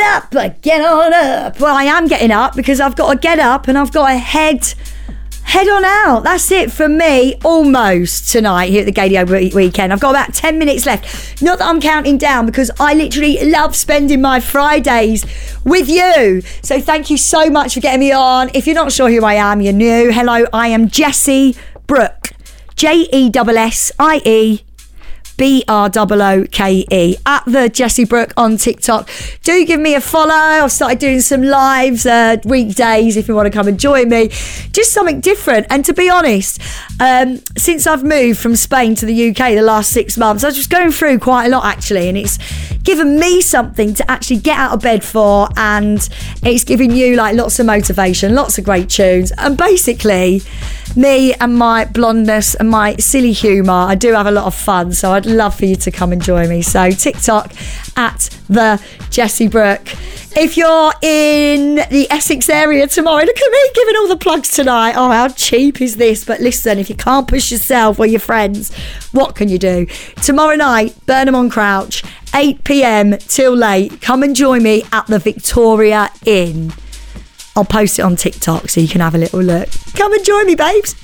get on up. Well, I am getting up because I've got to get up and I've got to head on out. That's it for me, almost tonight here at the Gaydio Weekend. I've got about 10 minutes left. Not that I'm counting down, because I literally love spending my Fridays with you. So thank you so much for getting me on. If you're not sure who I am, you're new. Hello, I am Jessie Brooke. JESSIE BROOKE at the Jessie Brooke on TikTok. Do give me a follow. I've started doing some lives weekdays if you want to come and join me. Just something different. And to be honest, since I've moved from Spain to the UK the last 6 months, I was just going through quite a lot actually, and it's given me something to actually get out of bed for, and it's giving you like lots of motivation, lots of great tunes, and basically me and my blondness and my silly humour. I do have a lot of fun, so I'd love for you to come and join me. So TikTok at the Jessie Brooke. If you're in the Essex area tomorrow, look at me giving all the plugs tonight. Oh, how cheap is this? But listen, if you can't push yourself or your friends, what can you do? Tomorrow night, Burnham on Crouch, 8 p.m. till late. Come and join me at the Victoria Inn. I'll post it on TikTok so you can have a little look. Come and join me, babes.